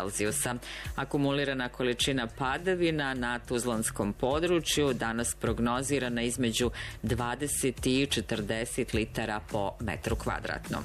Celzijusa. Akumulirana količina padavina na tuzlanskom području danas prognozirana između 20 i 40 litara po metru kvadratnom.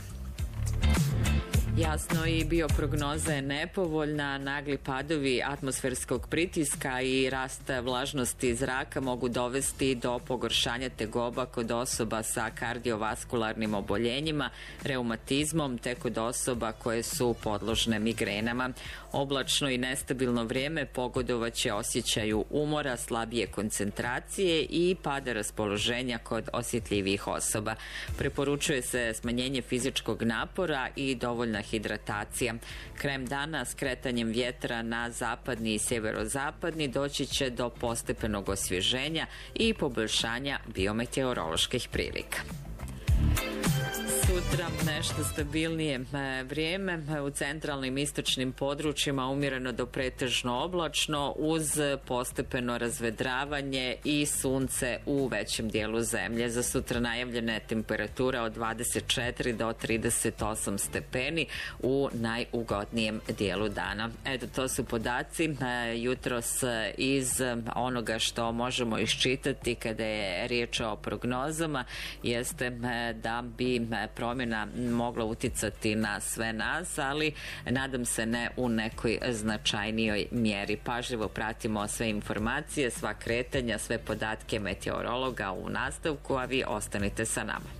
Jasno, i bioprognoza je nepovoljna, nagli padovi atmosferskog pritiska i rast vlažnosti zraka mogu dovesti do pogoršanja tegoba kod osoba sa kardiovaskularnim oboljenjima, reumatizmom te kod osoba koje su podložne migrenama. Oblačno i nestabilno vrijeme pogodovaće osjećaju umora, slabije koncentracije i pada raspoloženja kod osjetljivih osoba. Preporučuje se smanjenje fizičkog napora i dovoljna hidratacija. Krajem dana s kretanjem vjetra na zapadni i sjeverozapadni doći će do postepenog osvježenja i poboljšanja biometeoroloških prilika. Sutra nešto stabilnije vrijeme, u centralnim istočnim područjima umjereno do pretežno oblačno uz postepeno razvedravanje i sunce u većem dijelu zemlje. Za sutra najavljene temperatura od 24 do 38 stepeni u najugodnijem dijelu dana. Eto, to su podaci jutros iz onoga što možemo iščitati kada je riječ o prognozama, jeste da bi promjena mogla uticati na sve nas, ali nadam se ne u nekoj značajnijoj mjeri. Pažljivo pratimo sve informacije, sva kretanja, sve podatke meteorologa u nastavku, a vi ostanite sa nama.